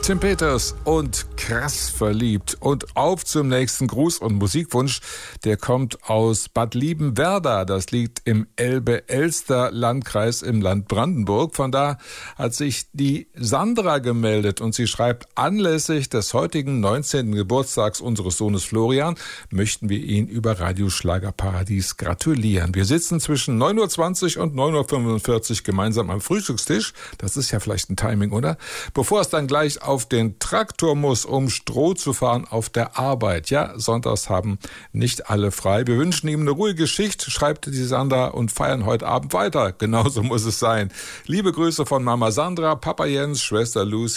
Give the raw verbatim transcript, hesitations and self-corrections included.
Tim Peters und Krass verliebt. Und auf zum nächsten Gruß- und Musikwunsch. Der kommt aus Bad Liebenwerda. Das liegt im Elbe-Elster-Landkreis im Land Brandenburg. Von da hat sich die Sandra gemeldet und sie schreibt, anlässlich des heutigen neunzehnten Geburtstags unseres Sohnes Florian möchten wir ihn über Radio Schlagerparadies gratulieren. Wir sitzen zwischen neun Uhr zwanzig und neun Uhr fünfundvierzig gemeinsam am Frühstückstisch. Das ist ja vielleicht ein Timing, oder? Bevor es dann gleich auf den Traktor muss, um Stroh zu fahren auf der Arbeit. Ja, sonntags haben nicht alle frei. Wir wünschen ihm eine ruhige Schicht, schreibt die Sandra, und feiern heute Abend weiter. Genauso muss es sein. Liebe Grüße von Mama Sandra, Papa Jens, Schwester Lucy.